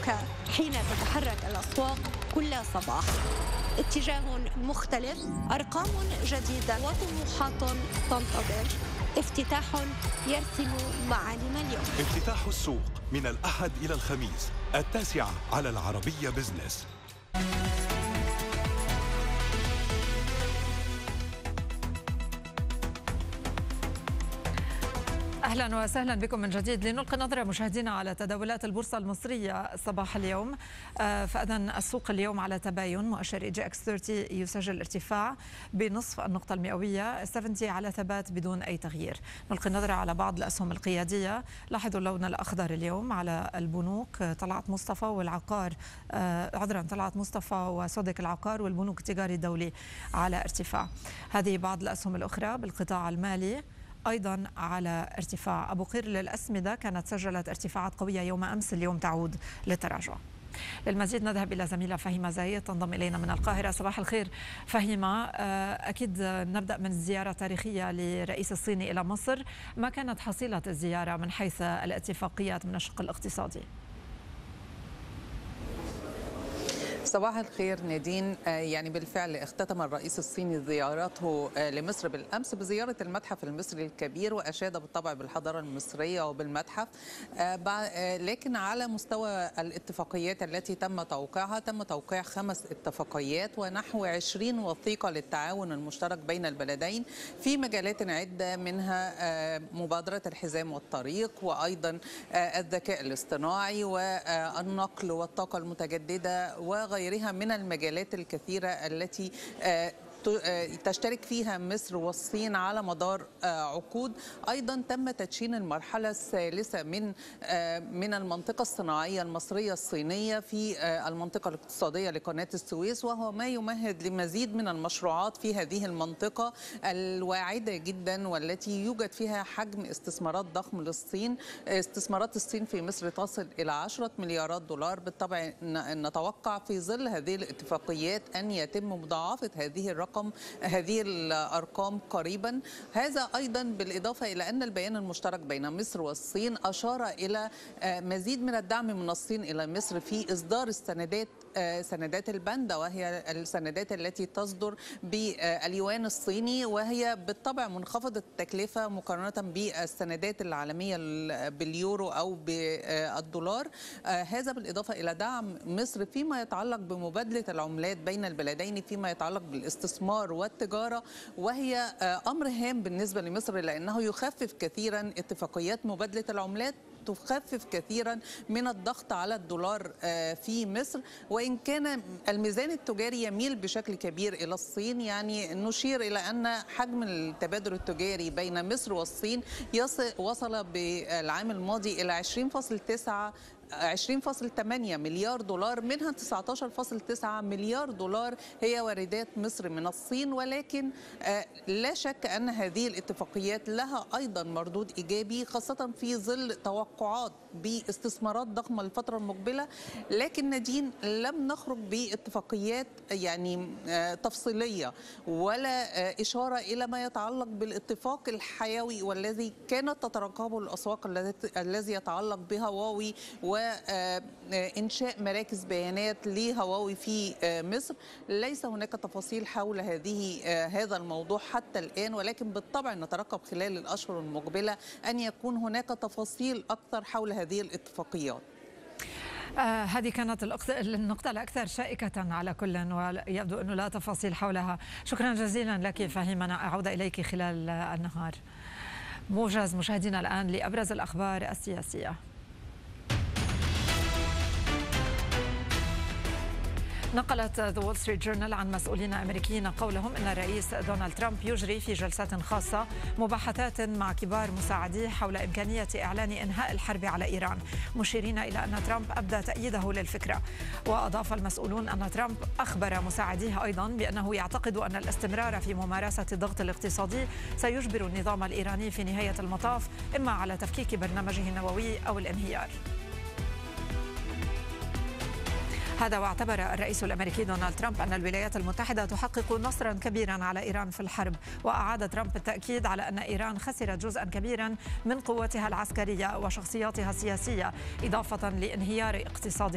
حين تتحرك الأسواق كل صباح. اتجاه مختلف، أرقام جديدة وطموحات تنتظر. افتتاح يرسم معالم اليوم. افتتاح السوق من الأحد إلى الخميس 9 على العربية بزنس. أهلا وسهلا بكم من جديد. لنلقي نظرة مشاهدينا على تداولات البورصة المصرية صباح اليوم. فإذن السوق اليوم على تباين. مؤشر اي جي اكس 30 يسجل ارتفاع بنصف النقطة المئوية، 70 على ثبات بدون أي تغيير. نلقي نظرة على بعض الأسهم القيادية. لاحظوا اللون الأخضر اليوم على البنوك. طلعت مصطفى والعقار طلعت مصطفى وسودك العقار والبنوك التجاري الدولي على ارتفاع. هذه بعض الأسهم الأخرى بالقطاع المالي أيضا على ارتفاع. أبو قير للأسمدة كانت سجلت ارتفاعات قوية يوم أمس، اليوم تعود للتراجع. للمزيد نذهب إلى زميلة فهيمة زايد تنضم إلينا من القاهرة. صباح الخير فهيمة. أكيد نبدأ من الزيارة التاريخية لرئيس الصيني إلى مصر. ما كانت حصيلة الزيارة من حيث الاتفاقيات من الشق الاقتصادي؟ صباح الخير نادين. يعني بالفعل اختتم الرئيس الصيني زيارته لمصر بالأمس بزيارة المتحف المصري الكبير، وأشاد بالطبع بالحضارة المصرية وبالمتحف. لكن على مستوى الاتفاقيات التي تم توقيعها، تم توقيع 5 اتفاقيات ونحو 20 وثيقة للتعاون المشترك بين البلدين في مجالات عدة، منها مبادرة الحزام والطريق، وأيضا الذكاء الاصطناعي والنقل والطاقة المتجددة وغيرها من المجالات الكثيرة التي تشترك فيها مصر والصين على مدار عقود. أيضا تم تدشين المرحلة الثالثة من المنطقة الصناعية المصرية الصينية في المنطقة الاقتصادية لقناة السويس، وهو ما يمهد لمزيد من المشروعات في هذه المنطقة الواعدة جدا والتي يوجد فيها حجم استثمارات ضخم للصين. استثمارات الصين في مصر تصل إلى 10 مليارات دولار. بالطبع نتوقع في ظل هذه الاتفاقيات أن يتم مضاعفة هذه الأرقام قريبا. هذا أيضا بالإضافة إلى أن البيان المشترك بين مصر والصين أشار إلى مزيد من الدعم من الصين إلى مصر في إصدار سندات الباندا، وهي السندات التي تصدر باليوان الصيني، وهي بالطبع منخفضة التكلفة مقارنة بالسندات العالمية باليورو أو بالدولار. هذا بالإضافة إلى دعم مصر فيما يتعلق بمبادلة العملات بين البلدين، فيما يتعلق بالاستثمار والتجارة، وهي أمر هام بالنسبة لمصر لأنه يخفف كثيرا اتفاقيات مبادلة العملات، تخفف كثيرا من الضغط على الدولار في مصر. وإن كان الميزان التجاري يميل بشكل كبير إلى الصين، يعني نشير إلى أن حجم التبادل التجاري بين مصر والصين وصل بالعام الماضي إلى 20.8 مليار دولار، منها 19.9 مليار دولار هي واردات مصر من الصين. ولكن لا شك أن هذه الاتفاقيات لها أيضا مردود إيجابي، خاصة في ظل توقعات باستثمارات ضخمة الفترة المقبلة. لكن نادين لم نخرج باتفاقيات يعني تفصيلية ولا إشارة إلى ما يتعلق بالاتفاق الحيوي والذي كانت تترقبه الأسواق الذي يتعلق بهواوي وإنشاء مراكز بيانات لهواوي في مصر. ليس هناك تفاصيل حول هذا الموضوع حتى الآن، ولكن بالطبع نترقب خلال الأشهر المقبلة أن يكون هناك تفاصيل أكثر حول هذه الاتفاقيات. هذه كانت النقطة الأكثر شائكة على كل، ويبدو أنه لا تفاصيل حولها. شكرا جزيلا لك فهيمة، أعود إليك خلال النهار. موجز مشاهدينا الآن لأبرز الأخبار السياسية. نقلت The Wall Street Journal عن مسؤولين أمريكيين قولهم أن الرئيس دونالد ترامب يجري في جلسات خاصة مباحثات مع كبار مساعديه حول إمكانية إعلان إنهاء الحرب على إيران، مشيرين إلى أن ترامب أبدى تأييده للفكرة. وأضاف المسؤولون أن ترامب أخبر مساعديه أيضا بأنه يعتقد أن الاستمرار في ممارسة الضغط الاقتصادي سيجبر النظام الإيراني في نهاية المطاف إما على تفكيك برنامجه النووي أو الانهيار. هذا واعتبر الرئيس الأمريكي دونالد ترامب أن الولايات المتحدة تحقق نصرا كبيرا على إيران في الحرب. وأعاد ترامب التأكيد على أن إيران خسرت جزءا كبيرا من قوتها العسكرية وشخصياتها السياسية، إضافة لانهيار اقتصادها